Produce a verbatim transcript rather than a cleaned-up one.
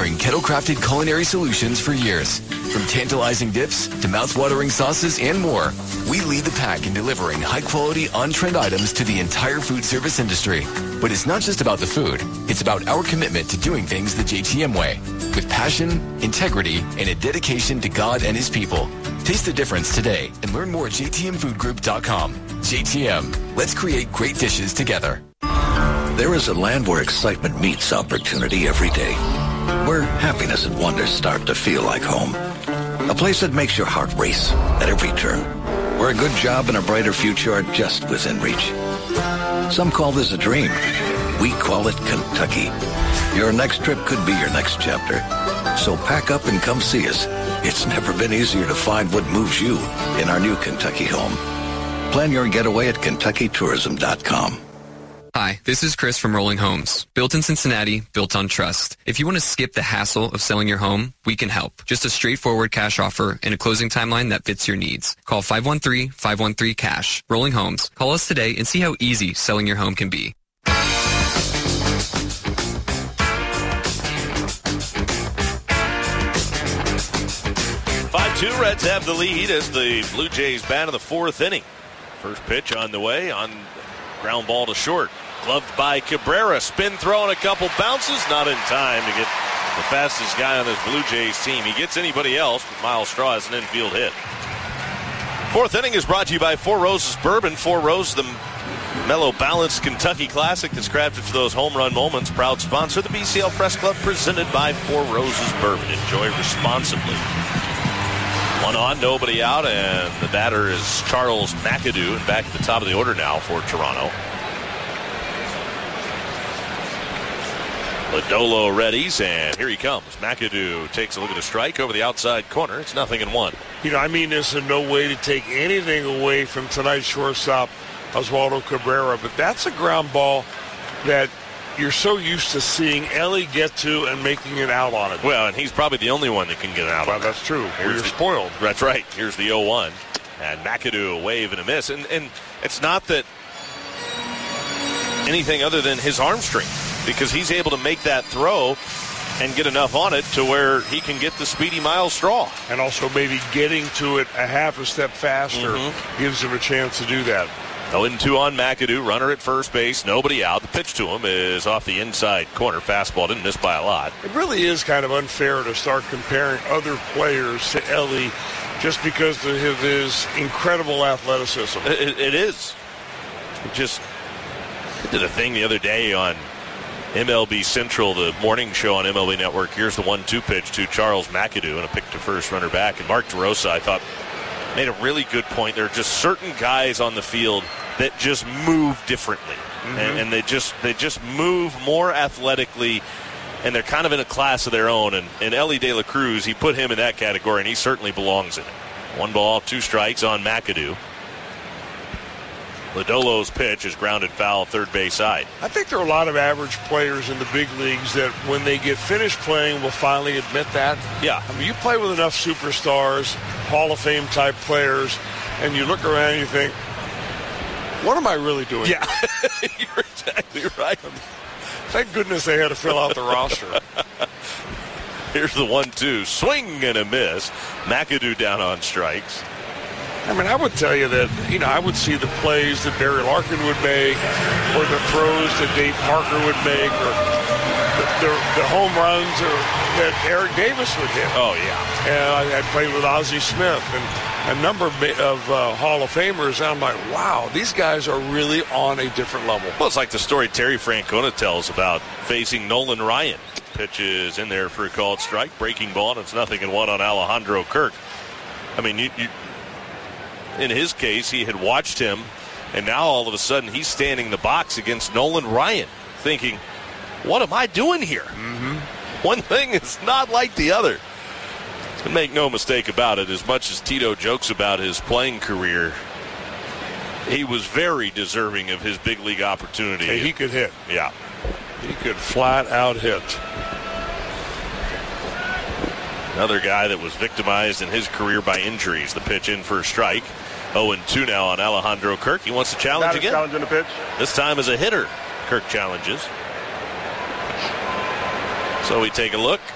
delivering kettle-crafted culinary solutions for years. From tantalizing dips to mouth-watering sauces and more, we lead the pack in delivering high-quality, on-trend items to the entire food service industry. But it's not just about the food. It's about our commitment to doing things the J T M way, with passion, integrity, and a dedication to God and His people. Taste the difference today and learn more at j t m food group dot com. J T M, let's create great dishes together. There is a land where excitement meets opportunity every day, where happiness and wonder start to feel like home. A place that makes your heart race at every turn, where a good job and a brighter future are just within reach. Some call this a dream. We call it Kentucky. Your next trip could be your next chapter. So pack up and come see us. It's never been easier to find what moves you in our new Kentucky home. Plan your getaway at kentucky tourism dot com. Hi, this is Chris from Rolling Homes. Built in Cincinnati, built on trust. If you want to skip the hassle of selling your home, we can help. Just a straightforward cash offer and a closing timeline that fits your needs. Call five one three, five one three, cash. Rolling Homes. Call us today and see how easy selling your home can be. five two, Reds have the lead as the Blue Jays bat in the fourth inning. First pitch on the way, on ground ball to short. Gloved by Cabrera. Spin throw and a couple bounces. Not in time to get the fastest guy on this Blue Jays team. He gets anybody else, but Miles Straw has an infield hit. Fourth inning is brought to you by Four Roses Bourbon. Four Roses, the mellow, balanced Kentucky classic that's crafted for those home run moments. Proud sponsor, the B C L Press Club, presented by Four Roses Bourbon. Enjoy responsibly. One on, nobody out, and the batter is Charles McAdoo, and back at the top of the order now for Toronto. Lodolo readies, and here he comes. McAdoo takes a look at a strike over the outside corner. It's nothing in one. You know, I mean this in no way to take anything away from tonight's shortstop, Oswaldo Cabrera, but that's a ground ball that you're so used to seeing Ellie get to and making it out on it. Well, and he's probably the only one that can get out well, on it. Well, that's true. Well, you're the, spoiled. That's right. Here's the oh one. And McAdoo, a wave and a miss. And, and it's not that anything other than his arm strength, because he's able to make that throw and get enough on it to where he can get the speedy Miles Straw. And also maybe getting to it a half a step faster mm-hmm. gives him a chance to do that. oh and two on McAdoo, runner at first base, nobody out. The pitch to him is off the inside corner. Fastball, didn't miss by a lot. It really is kind of unfair to start comparing other players to Ellie just because of his incredible athleticism. It, it is. It just I did a thing the other day on M L B Central, the morning show on M L B Network. Here's the one two pitch to Charles McAdoo and a pick to first, runner back. And Mark DeRosa, I thought, made a really good point. There are just certain guys on the field that just move differently, mm-hmm. and, and they just they just move more athletically, and they're kind of in a class of their own. And, and Ellie De La Cruz, he put him in that category, and he certainly belongs in it. One ball, two strikes on McAdoo. Lodolo's pitch is grounded foul, third base side. I think there are a lot of average players in the big leagues that when they get finished playing will finally admit that. Yeah. I mean, you play with enough superstars, Hall of Fame type players, and you look around and you think, what am I really doing? Yeah, you're exactly right. Thank goodness they had to fill out the roster. Here's the one two. Swing and a miss. McAdoo down on strikes. I mean, I would tell you that, you know, I would see the plays that Barry Larkin would make, or the throws that Dave Parker would make, or the, the, the home runs or, that Eric Davis would hit. Oh, yeah. And I, I played with Ozzie Smith and a number of, of uh, Hall of Famers, and I'm like, wow, these guys are really on a different level. Well, it's like the story Terry Francona tells about facing Nolan Ryan. Pitch is in there for a called strike, breaking ball, and it's nothing in one on Alejandro Kirk. I mean, you... you in his case, he had watched him, and now all of a sudden he's standing in the box against Nolan Ryan, thinking, what am I doing here? Mm-hmm. One thing is not like the other. And make no mistake about it, as much as Tito jokes about his playing career, he was very deserving of his big league opportunity. Hey, he could hit. Yeah. He could flat out hit. Another guy that was victimized in his career by injuries. The pitch in for a strike. oh and two now on Alejandro Kirk. He wants to challenge Not again. Challenging the pitch. This time as a hitter, Kirk challenges. So we take a look.